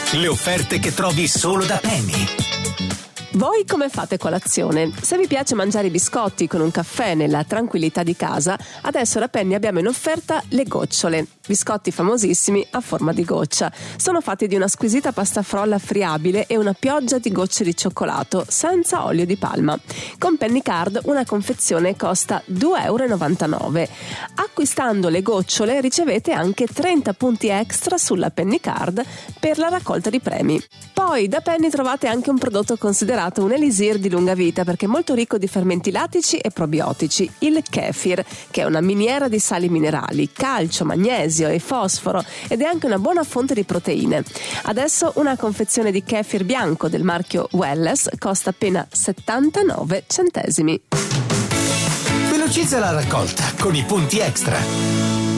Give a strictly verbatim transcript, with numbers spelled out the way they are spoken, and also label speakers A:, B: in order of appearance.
A: Le offerte che trovi solo da Penny.
B: Voi come fate colazione? Se vi piace mangiare i biscotti con un caffè nella tranquillità di casa, adesso da Penny abbiamo in offerta le gocciole, biscotti famosissimi a forma di goccia. Sono fatti di una squisita pasta frolla friabile e una pioggia di gocce di cioccolato senza olio di palma. Con Penny Card una confezione costa due e novantanove euro. Acquistando le gocciole ricevete anche trenta punti extra sulla Penny Card per la raccolta di premi. Poi da Penny trovate anche un prodotto considerato un elisir di lunga vita perché è molto ricco di fermenti lattici e probiotici, il kefir, che è una miniera di sali minerali, calcio, magnesio e fosforo ed è anche una buona fonte di proteine. Adesso una confezione di kefir bianco del marchio Welless costa appena settantanove centesimi.
A: Velocizza la raccolta con i punti extra.